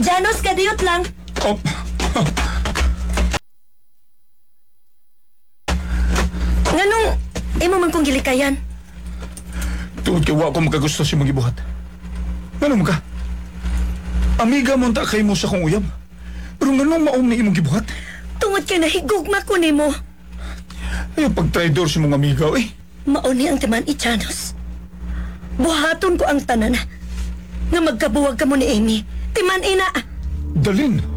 Janos, kadiyot lang. Oh. Nganong, imo man kong gilikayan. Tuod kay wa ko makagusto si magibuhat. Ganun ka? Amiga mo ta kay mo sa kong uyab. Pero nganong maom ni imong gibuhat? Tungod kay nahigugma ko nimo. Ay, pag-traidor si mong amiga, eh. Mauni ang timan i Janos. Buhaton ko ang tanan nga magkabuwag ka mo ni Amy. Timan ina. Dalin,